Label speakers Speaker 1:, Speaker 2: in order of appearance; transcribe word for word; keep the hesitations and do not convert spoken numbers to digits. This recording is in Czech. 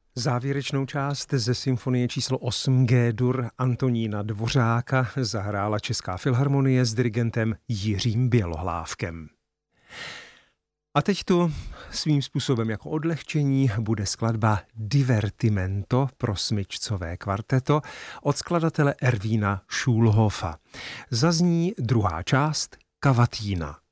Speaker 1: Závěrečnou část ze symfonie číslo osm G-dur Antonína Dvořáka zahrála Česká filharmonie s dirigentem Jiřím Bělohlávkem. A teď tu svým způsobem jako odlehčení bude skladba Divertimento pro smyčcové kvarteto od skladatele Ervína Schulhofa. Zazní druhá část Cavatina.